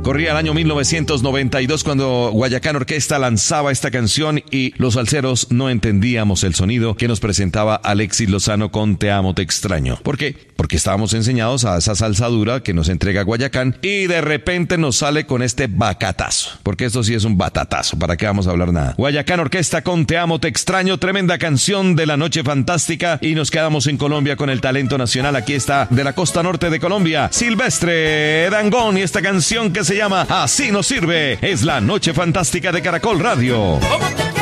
Corría el año 1992 cuando Guayacán Orquesta lanzaba esta canción y los salseros no entendíamos el sonido que nos presentaba Alexis Lozano con Te amo, te extraño. ¿Por qué? Porque estábamos enseñados a esa salsa dura que nos entrega Guayacán y de repente nos sale con este bacatazo. Porque esto sí es un batatazo, ¿para qué vamos a hablar nada? Guayacán Orquesta con Te amo, te extraño, tremenda canción de la noche fantástica y nos quedamos en Colombia con el talento nacional. Aquí está de la costa norte de Colombia, Silvestre Dangond y esta canción que se llama Así nos sirve. Es la noche fantástica de Caracol Radio.